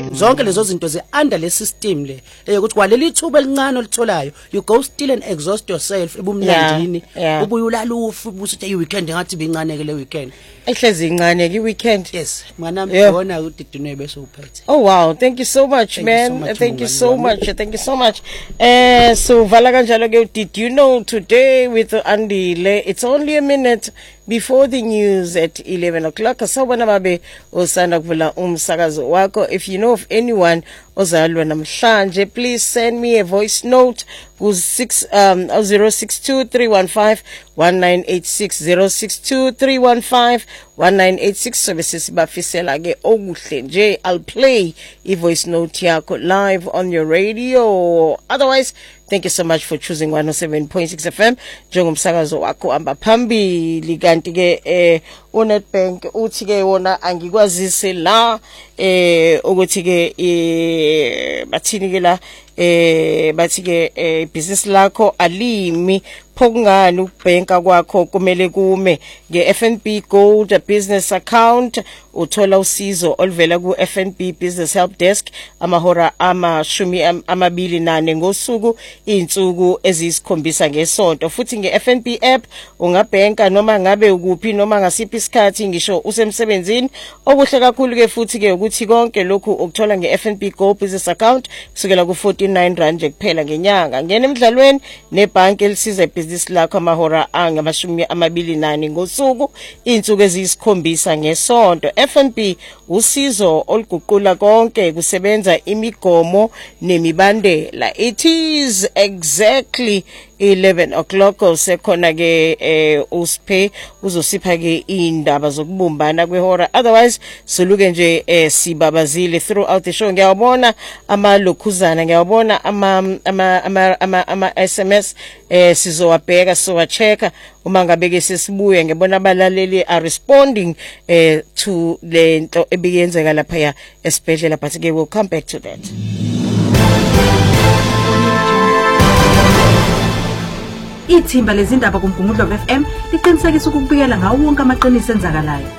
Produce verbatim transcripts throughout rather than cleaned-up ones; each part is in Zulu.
zonke lezo zinto ze under le system le ukuthi kwaleli thuba elincane olitholayo you go still and exhaust yourself ebumnandini ubuye ulalufu ubusuthi ay weekend ngathi bincane ke le weekend ehlezi incane ke weekend. Yes mwanami yona udidune bese uphethe. Oh wow, thank you so much man, thank you so much, thank you so much. Eh so vala kanjalo ke, did you know today with Andile it's only a minute before the news at eleven o'clock. Asawubona babe osanda kuvula umsakazo wako. If you know of anyone ozalwa namhlanje, please send me a voice note ku six um zero six two three one five one nine eight six zero six two three one five one nine eight six. So bese sibafisela ke okuhle nje. I'll play a voice note yakho live on your radio. Otherwise, thank you so much for choosing one oh seven point six F M njengomsakazo wakho amba phambili. Kanti ke eh uNetbank uthi ke wona angikwazise la eh ukuthi ke eh bathini ke la eh bathi ke business lakho alimi phokungani ukubhenka kwakho kumele kume nge F N B Gold business account. Uthola usizo oluvela ku F N B Business Help Desk amahora amashumi amabili nane ngosuku insuku ezisikhombisa ngesonto. Futhi nge F N B app ungabhenka noma ngabe ukuphi noma ngasiphi isikhathi ngisho usemsebenzini. Okuhle kakhulu ke futhi ke ukuthi konke lokhu ukuthola nge F N B Gold business account kusukela ku forty-nine rand nje kuphela ngenyanga. Ngene emidlalweni nebhanki elisiza ibhizinisi lakho amahora angamashumi amabili nane ngosuku insuku ezisikhombisa ngesonto. F N B usizo oluguqula konke kusebenza imigomo nemibandela. It is exactly eleven o'clock. Sekhona ke eh usiphe uzosipha ke indaba zokubumbana kwehora. Otherwise soluke nje eh sibabazile throughout the show. Ngiyabona amalokhuzana, ngiyabona ama ama ama ama S M S eh sizowabheka so wacheka uma ngabe ke sesibuye. Ngibona abalaleli are responding eh to lento ebiyenzeka lapha ya esibhedlela, but ke we'll come back to that. Ithimba lezindaba kuMgungundlo F M liqinisekisa ukubikela ngawo wonke amaqiniso enzakalayo.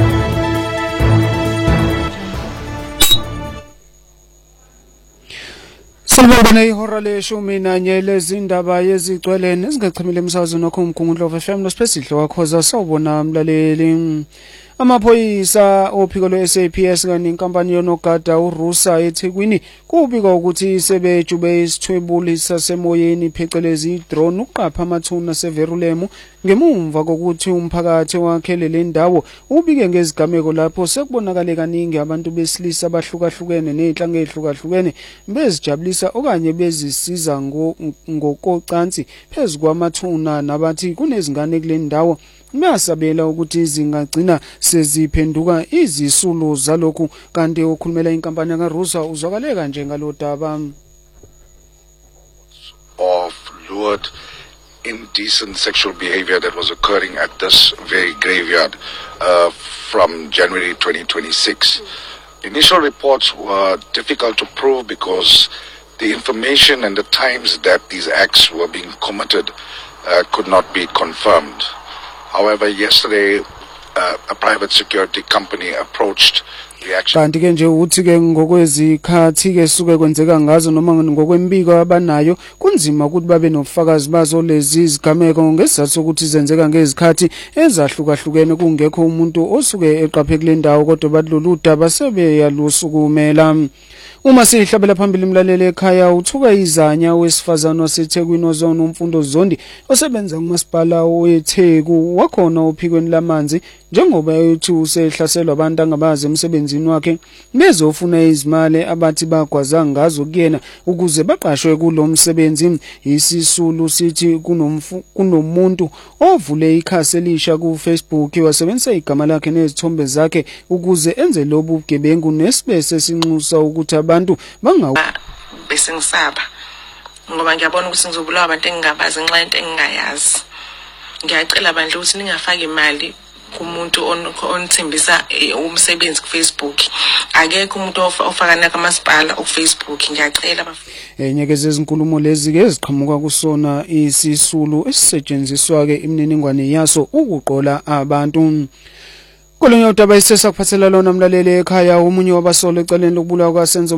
Sibona ihora leshumi nanye lezindaba yezigcwelene ezingachimile emsazweni wakho uMgungundlo F M nosiphesidlo wakho zasawubona mlaleli. Amaphoyisa ophiko lwe S A P S kanye nenkampani yonogada uRusa eThekwini kubika ukuthi sebejube isithwebuli sasemoyeni phecelezi drone uqapha amathuna severulemu ngemumva kokuthi umphakathi wakhele le ndawo ubike ngezigameko lapho sekubonakala kaningi abantu besilisa abahlukahlukene nezinhlanga ezihlukahlukene bezijabulisa okanye bezisiza ngokocansi phezulu kwamathuna nabathi kunezingane kule ndawo. Bayasabela ukuthi zingagcina seziphenduka izisulu zalokhu. Kanti okhulumela inkampani kaRusa uzwakaleka nje ngalodaba of lured indecent sexual behavior that was occurring at this very graveyard uh, from January twenty twenty-six. Initial reports were difficult to prove because the information and the times that these acts were being committed uh, could not be confirmed. However, yesterday uh, a private security company approached the action. Kanti ke nje uthi ke ngokwezikhathi ke suke kwenzeka ngazo noma ngokwembiko abanayo kunzima ukuthi babe nofakazi bazo lezi izigameko ngesizathu ukuthi zenzeka ngezikhathi ezahlukahlukene kungekho umuntu osuke eqaphe kule ndawo kodwa badlula udaba sebeyalusukumela. Uma sihlabela phambili imlaleli ekhaya uthuka izanya wesifazana waseThekwini ozona umfundo zondi osebenza kumasipala weTheku wakhona ophikweni lamanzi njengoba ethi usehlaselwa abantu angabazi emsebenzini wakhe bezofuna izimali abathi bagwaza ngazo kuyena ukuze baqashwe kulo msebenzi. Isisulu sithi kunomuntu ovule ikhasi elisha ku Facebook wasebenzisa igama lakhe nezithombe zakhe ukuze enze lobu bugebengu nesibese sinxusa ukuthi abantu bangawa bese ngisaba ngoba ngiyabona ukuthi ngizobulawa abantu engingabazi ngenxa yento engingayazi. Ngiyacela bandla ukuthi ningafaki imali kumuntu onithembisa umsebenzi ku Facebook. Akekho umuntu ofaka nakamasipala ku Facebook. Ngiyacela bafethu. Enye zezinkulumo lezi ke ziqhamuka kusona isisulu esisetshenziswa ke imininingwane yaso ukuqola abantu. Kolonye udaba isesa kuphathela lona mlaleli ekhaya omunye wabasolo eceleni lokubulawa kwasenzo